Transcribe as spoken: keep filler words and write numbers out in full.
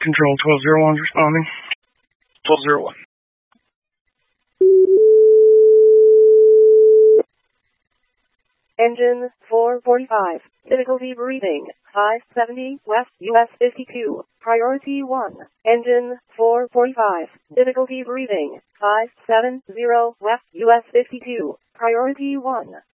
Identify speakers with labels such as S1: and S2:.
S1: Control twelve zero one responding. twelve zero one.
S2: Engine four forty-five. Difficulty breathing. five seventy West U S fifty-two. Priority one. Engine four forty-five. Difficulty breathing. five seventy West U S fifty-two. Priority one.